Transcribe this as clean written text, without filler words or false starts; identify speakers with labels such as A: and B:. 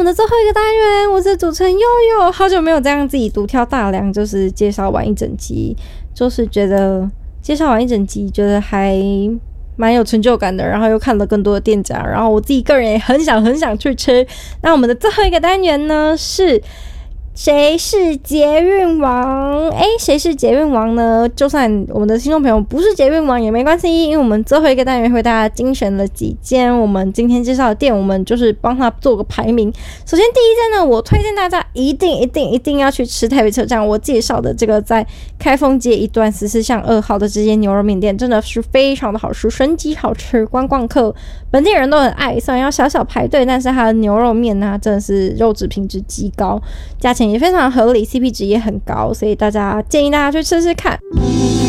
A: 们的最后一个单元，我是主持人悠悠，好久没有这样自己独挑大梁，就是介绍完一整集，就是觉得介绍完一整集，觉得还蛮有成就感的，然后又看了更多的店家，然后我自己个人也很想去吃。那我们的最后一个单元呢是谁是捷运王？谁是捷运王呢？就算我们的听众朋友不是捷运王也没关系，因为我们最后一个单元为大家精选了几间我们今天介绍的店，我们就是帮他做个排名。首先第一间呢，我推荐大家一定要去吃台北车站我介绍的这个在开封街一段14巷2号的这间牛肉面店，真的是非常的好吃，神级好吃，观光客本地人都很爱，虽然要小排队，但是它的牛肉面呢真的是肉质品质极高，价钱也非常合理， CP 值也很高，所以建议大家去吃吃看。